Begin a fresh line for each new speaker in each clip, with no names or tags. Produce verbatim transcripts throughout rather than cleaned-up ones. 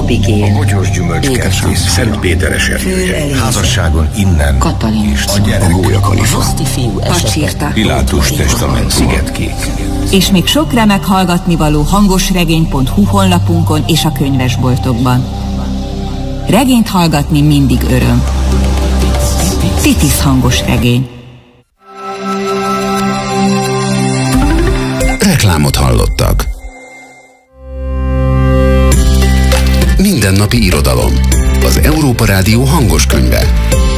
Épigén,
a Bogyós Gyümölcskertész, Szentpéteres erődje, házasságon innen,
Katalin,
a gyerek, a Gólya Kalifa,
Pacsirta,
Pilátus testament, Szigetkék.
És még sok remek hallgatnivaló hangosregény pont hu honlapunkon és a könyvesboltokban. Regényt hallgatni mindig öröm. Titis hangosregény.
Reklámot hallottak. Mindennapi irodalom. Az Európa Rádió hangos könyve.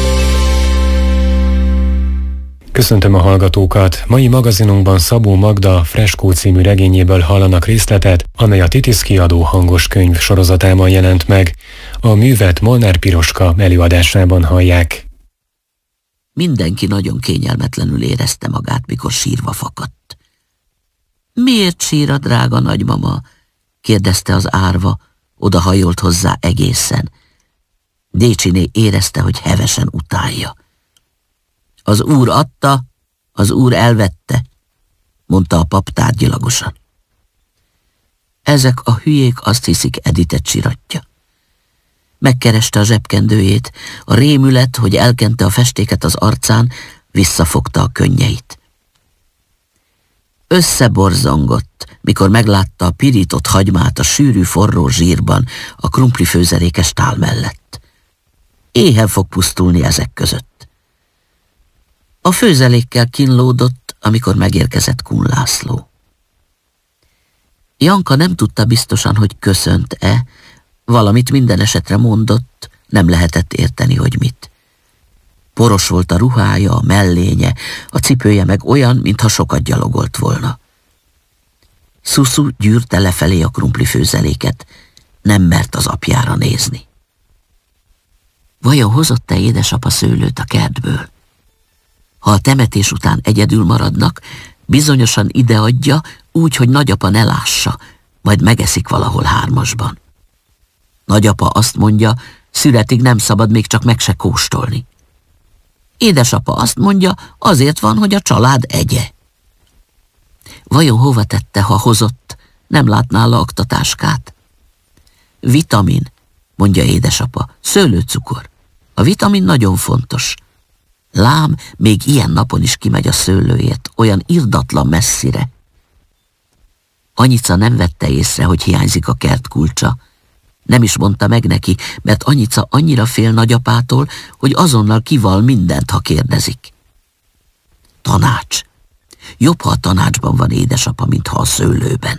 Köszöntöm a hallgatókat! Mai magazinunkban Szabó Magda Freskó című regényéből hallanak részletet, amely a Titis kiadó hangos könyv sorozatában jelent meg. A művet Molnár Piroska előadásában hallják.
Mindenki nagyon kényelmetlenül érezte magát, mikor sírva fakadt. Miért sír a drága nagymama? Kérdezte az árva, odahajolt hozzá egészen. Décsiné érezte, hogy hevesen utálja. Az úr adta, az úr elvette, mondta a pap tárgyilagosan. Ezek a hülyék azt hiszik, Editet siratja. Megkereste a zsebkendőjét, a rémület, hogy elkente a festéket az arcán, visszafogta a könnyeit. Összeborzongott, mikor meglátta a pirított hagymát a sűrű forró zsírban a krumplifőzelékes tál mellett. Éhen fog pusztulni ezek között. A főzelékkel kínlódott, amikor megérkezett Kun László. Janka nem tudta biztosan, hogy köszönt-e, valamit minden esetre mondott, nem lehetett érteni, hogy mit. Poros volt a ruhája, a mellénye, a cipője meg olyan, mintha sokat gyalogolt volna. Szuszu gyűrte lefelé a krumplifőzeléket, nem mert az apjára nézni. Vajon hozott-e édesapa szőlőt a kertből? Ha a temetés után egyedül maradnak, bizonyosan ideadja, úgy, hogy nagyapa ne lássa, majd megeszik valahol hármasban. Nagyapa azt mondja, születig nem szabad még csak meg se kóstolni. Édesapa azt mondja, azért van, hogy a család egye. Vajon hova tette, ha hozott, nem látná a aktatáskát? Vitamin, mondja édesapa, szőlőcukor. A vitamin nagyon fontos. Lám, még ilyen napon is kimegy a szőlőért, olyan irdatlan messzire. Anyica nem vette észre, hogy hiányzik a kert kulcsa. Nem is mondta meg neki, mert Anyica annyira fél nagyapától, hogy azonnal kival mindent, ha kérdezik. Tanács. Jobb, ha a tanácsban van édesapa, mint ha a szőlőben.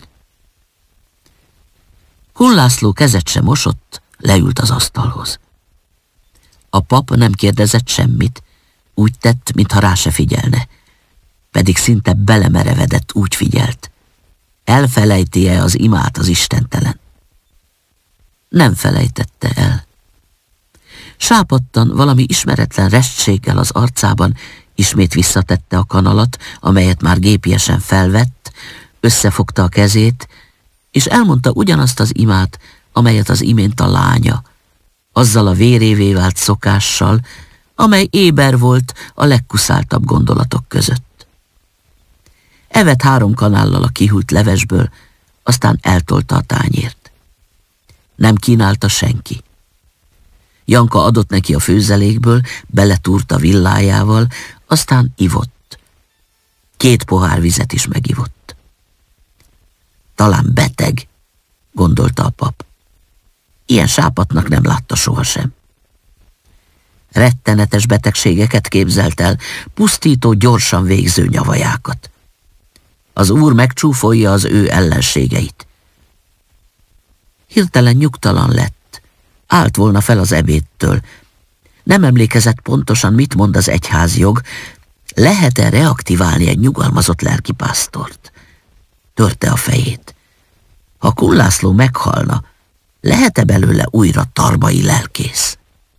Kun László kezet sem mosott, leült az asztalhoz. A pap nem kérdezett semmit, úgy tett, mintha rá se figyelne. Pedig szinte belemerevedett, úgy figyelt. Elfelejti-e az imát az istentelen? Nem felejtette el. Sápadtan, valami ismeretlen restséggel az arcában ismét visszatette a kanalat, amelyet már gépiesen felvett, összefogta a kezét, és elmondta ugyanazt az imát, amelyet az imént a lánya, azzal a vérévé vált szokással, amely éber volt a legkuszáltabb gondolatok között. Evett három kanállal a kihűlt levesből, aztán eltolta a tányért. Nem kínálta senki. Janka adott neki a főzelékből, beletúrta villájával, aztán ivott. Két pohár vizet is megivott. Talán beteg, gondolta a pap. Ilyen sápatnak nem látta sohasem. Rettenetes betegségeket képzelt el, pusztító, gyorsan végző nyavajákat. Az úr megcsúfolja az ő ellenségeit. Hirtelen nyugtalan lett. Állt volna fel az ebédtől. Nem emlékezett pontosan, mit mond az egyházjog. Lehet-e reaktiválni egy nyugalmazott lelkipásztort? Törte a fejét. Ha Kun László meghalna, lehet-e belőle újra tarbai lelkész?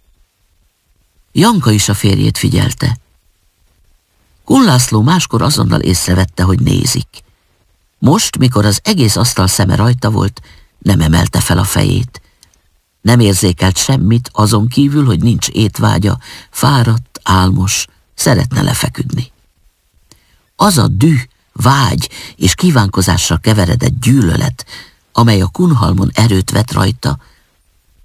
Janka is a férjét figyelte. Kun László máskor azonnal észrevette, hogy nézik. Most, mikor az egész asztal szeme rajta volt, nem emelte fel a fejét. Nem érzékelt semmit, azon kívül, hogy nincs étvágya, fáradt, álmos, szeretne lefeküdni. Az a düh, vágy és kívánkozással keveredett gyűlölet, amely a Kunhalmon erőt vett rajta,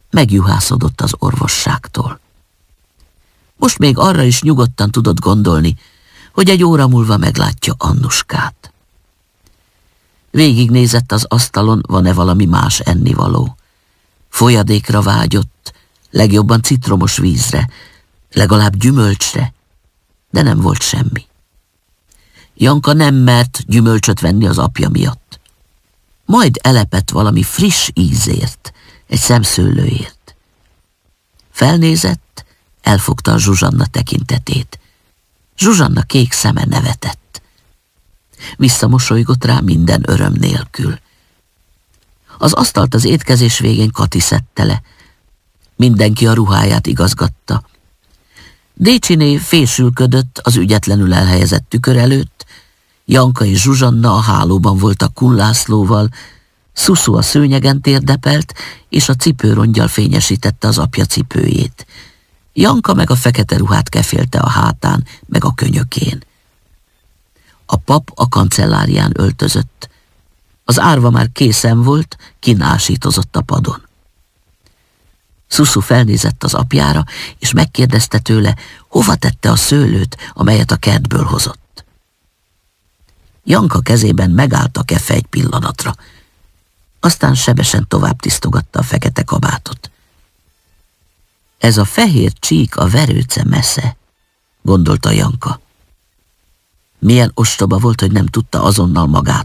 Megjuhászodott az orvosságtól. Most még arra is nyugodtan tudott gondolni, hogy egy óra múlva meglátja Annuskát. Végignézett az asztalon, van-e valami más ennivaló. Folyadékra vágyott, legjobban citromos vízre, legalább gyümölcsre, de nem volt semmi. Janka nem mert gyümölcsöt venni az apja miatt. Majd elepett valami friss ízért, egy szemszőlőért. Felnézett, elfogta a Zsuzsanna tekintetét. Zsuzsanna kék szeme nevetett. Visszamosolygott rá minden öröm nélkül. Az asztalt az étkezés végén Kati szedte le. Mindenki a ruháját igazgatta. Décsiné fésülködött az ügyetlenül elhelyezett tükör előtt, Janka és Zsuzsanna a hálóban voltak Kun Lászlóval, Szuszu a szőnyegen térdepelt, és a cipőrongyal fényesítette az apja cipőjét. Janka meg a fekete ruhát kefélte a hátán, meg a könyökén. A pap a kancellárián öltözött. Az árva már készen volt, kinásítozott a padon. Szuszu felnézett az apjára, és megkérdezte tőle, hova tette a szőlőt, amelyet a kertből hozott. Janka kezében megállt a kefe egy pillanatra. Aztán sebesen tovább tisztogatta a fekete kabátot. Ez a fehér csík a verőce mesze, gondolta Janka. Milyen ostoba volt, hogy nem tudta azonnal magától.